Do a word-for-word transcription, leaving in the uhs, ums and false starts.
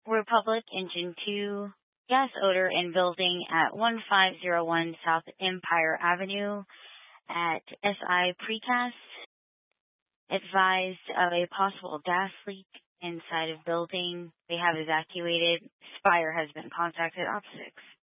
Republic Engine two, gas odor in building at one five zero one South Empire Avenue at S I Precast. Advised of a possible gas leak inside of building. They have evacuated. Spire has been contacted. Op six.